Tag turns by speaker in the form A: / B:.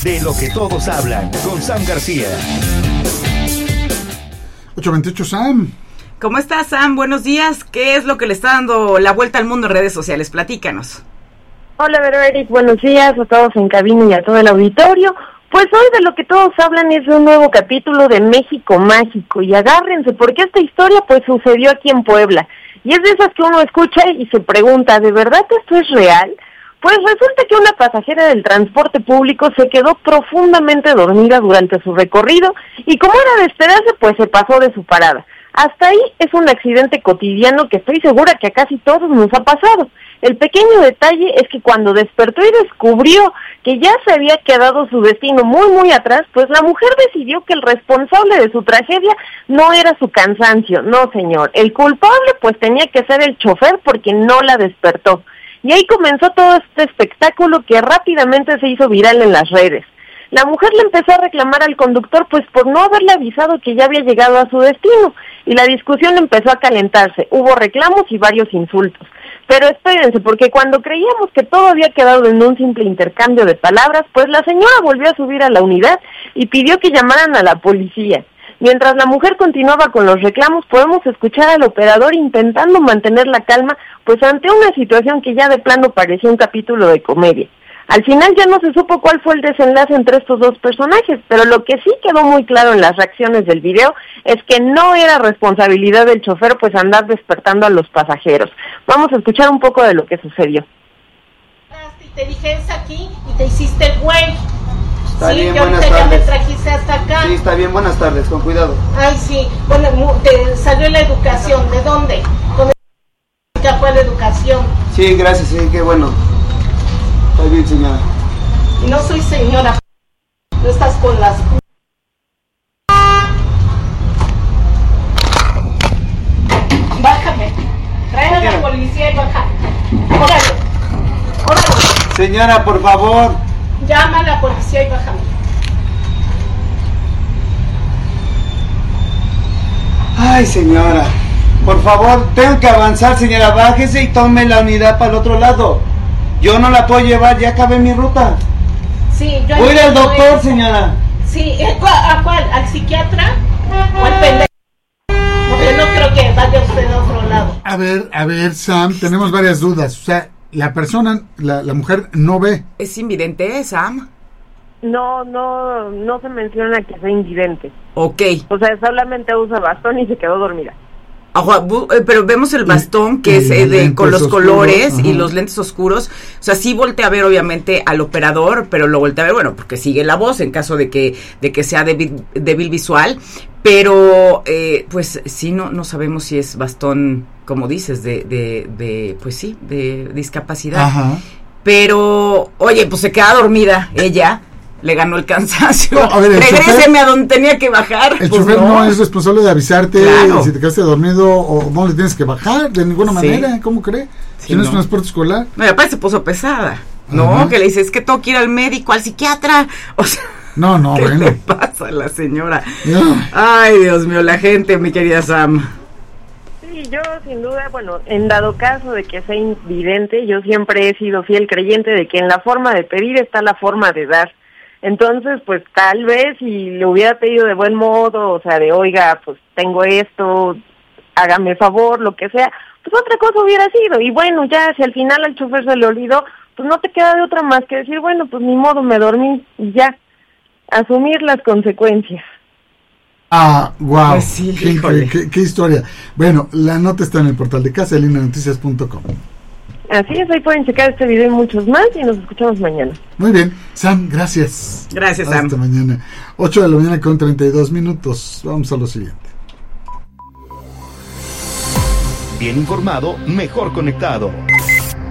A: De lo que todos hablan, con Sam García.
B: 8:28, Sam.
C: ¿Cómo estás, Sam? Buenos días. ¿Qué es lo que le está dando la vuelta al mundo en redes sociales? Platícanos.
D: Hola, Vero, Eric. Buenos días a todos en cabina y a todo el auditorio. Pues hoy de lo que todos hablan es de un nuevo capítulo de México Mágico. Y agárrense, porque esta historia pues sucedió aquí en Puebla. Y es de esas que uno escucha y se pregunta, ¿de verdad esto es real? Pues resulta que una pasajera del transporte público se quedó profundamente dormida durante su recorrido y como era de esperarse, pues se pasó de su parada. Hasta ahí es un accidente cotidiano que estoy segura que a casi todos nos ha pasado. El pequeño detalle es que cuando despertó y descubrió que ya se había quedado su destino muy atrás, pues la mujer decidió que el responsable de su tragedia no era su cansancio, no señor. El culpable pues tenía que ser el chofer porque no la despertó. Y ahí comenzó todo este espectáculo que rápidamente se hizo viral en las redes. La mujer le empezó a reclamar al conductor pues por no haberle avisado que ya había llegado a su destino, y la discusión empezó a calentarse, hubo reclamos y varios insultos. Pero espérense, porque cuando creíamos que todo había quedado en un simple intercambio de palabras, pues la señora volvió a subir a la unidad y pidió que llamaran a la policía. Mientras la mujer continuaba con los reclamos, podemos escuchar al operador intentando mantener la calma, pues ante una situación que ya de plano parecía un capítulo de comedia. Al final ya no se supo cuál fue el desenlace entre estos dos personajes, pero lo que sí quedó muy claro en las reacciones del video es que no era responsabilidad del chofer pues andar despertando a los pasajeros. Vamos a escuchar un poco de lo que sucedió.
E: Y te dije es aquí y te hiciste güey.
F: Está
E: sí,
F: bien,
E: que
F: buenas
E: ahorita
F: tardes.
E: Ya me trajiste hasta acá.
F: Sí, está bien, buenas tardes, con cuidado.
E: Ay, sí, bueno, te salió la educación, ¿de dónde? ¿Dónde fue la educación?
F: Sí, gracias, sí, qué bueno. Está bien, señora.
E: Y no soy señora, no estás con las... Bájame, trae a la policía y baja. Órale.
F: Señora, por favor.
E: Llama a la policía y bájame.
F: Ay, señora. Por favor, tengo que avanzar, señora. Bájese y tome la unidad para el otro lado. Yo no la puedo llevar, ya acabé mi ruta.
E: Sí, yo...
F: Voy a ir al doctor, señora.
E: Sí, ¿a cuál? ¿Al psiquiatra? ¿O al pendejo? Porque no creo que vaya usted a otro lado.
B: A ver, Sam, tenemos varias dudas. O sea, la persona, la mujer no ve.
C: ¿Es invidente, Sam?
D: No se menciona que sea invidente.
C: Ok.
D: O sea, solamente usa bastón y se quedó dormida.
C: Pero vemos el bastón que es con los colores y los lentes oscuros. O sea, sí voltea a ver obviamente al operador, pero lo voltea a ver, bueno, porque sigue la voz en caso de que sea débil visual. Pero pues sí, no sabemos si es bastón, como dices, pues sí, de discapacidad.
B: Ajá.
C: Pero, oye, pues se queda dormida ella. Le ganó el cansancio.
B: No, a ver,
C: regréseme a donde tenía que bajar.
B: El
C: pues
B: chofer no es responsable de avisarte,
C: claro,
B: si te quedaste dormido o no le tienes que bajar de ninguna manera. ¿Cómo cree?
C: Sí,
B: si no es transporte escolar.
C: No, y aparte se puso pesada. No,
B: Ajá.
C: que le dice, es que tengo que ir al médico, al psiquiatra. O sea,
B: No,
C: ¿qué
B: bueno.
C: le pasa a la señora?
B: No.
C: Ay, Dios mío, la gente, mi querida Sam.
D: Sí, yo sin duda, bueno, en dado caso de que sea invidente, yo siempre he sido fiel creyente de que en la forma de pedir está la forma de dar. Entonces, pues tal vez si le hubiera pedido de buen modo, o sea, de oiga, pues tengo esto, hágame favor, lo que sea, pues otra cosa hubiera sido. Y bueno, ya si al final al chofer se le olvidó, pues no te queda de otra más que decir, bueno, pues ni modo, me dormí y ya, asumir las consecuencias.
B: Ah, wow.
C: Pues sí,
B: qué historia. Bueno, la nota está en el portal de casa, linanoticias.com.
D: Así es, ahí pueden checar este video y muchos más y nos escuchamos mañana.
B: Muy bien, Sam, gracias.
C: Gracias, Sam.
B: Hasta mañana. 8 de la mañana con 32 minutos. Vamos a lo siguiente.
A: Bien informado, mejor conectado.